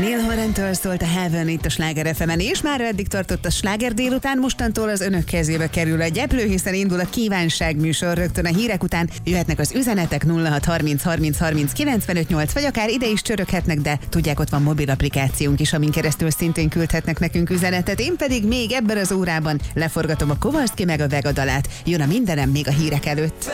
Neil Horan-től szólt a Heaven itt a Sláger FM-en, és már eddig tartott a Sláger délután, mostantól az önök kezébe kerül a gyeplő, hiszen indul a kívánság műsor rögtön a hírek után. Jöhetnek az üzenetek 0630 30 30 95 8, vagy akár ide is csöröghetnek, de tudják, ott van mobil applikációnk is, amin keresztül szintén küldhetnek nekünk üzenetet. Én pedig még ebben az órában leforgatom a Kovalszki meg a Vega dalát. Jön a mindenem még a hírek előtt.